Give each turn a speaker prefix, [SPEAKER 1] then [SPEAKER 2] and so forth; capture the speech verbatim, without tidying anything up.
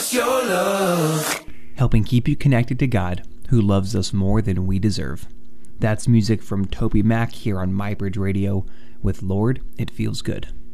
[SPEAKER 1] what's your love?
[SPEAKER 2] Helping keep you connected to God, who loves us more than we deserve. That's music from Toby Mac here on MyBridge Radio with Lord, It Feels Good.